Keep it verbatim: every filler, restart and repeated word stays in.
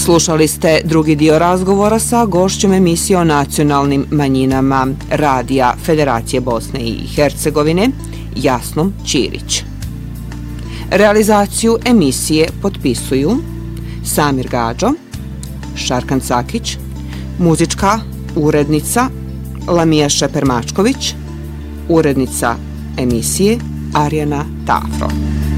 Slušali ste drugi dio razgovora sa gošćom emisije o nacionalnim manjinama Radija Federacije Bosne i Hercegovine, Jasnom Ćirić. Realizaciju emisije potpisuju Samir Gađo, Šarkan Cakić, muzička urednica Lamija Šeper-Mačković, urednica emisije Arjana Tafro.